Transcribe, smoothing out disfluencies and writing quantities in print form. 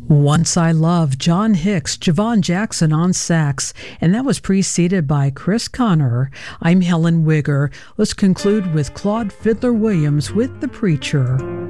Once I Loved, John Hicks, Javon Jackson on sax, and that was preceded by Chris Connor. I'm Helen Wigger. Let's conclude with Claude Fiddler Williams with The Preacher.